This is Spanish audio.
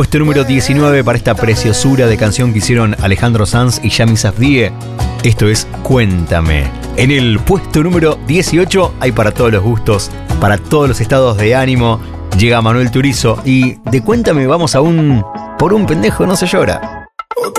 Puesto número 19 para esta preciosura de canción que hicieron Alejandro Sanz y Yami Safdie. Esto es Cuéntame. En el puesto número 18 hay para todos los gustos, para todos los estados de ánimo. Llega Manuel Turizo y de Cuéntame vamos a un Por un pendejo no se llora.